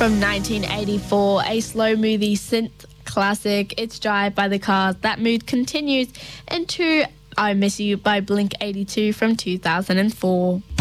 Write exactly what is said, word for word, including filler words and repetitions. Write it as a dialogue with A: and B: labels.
A: From nineteen eighty-four, a slow movie synth classic, It's Drive by the Cars. That mood continues into I Miss You by Blink eighty-two from two thousand four.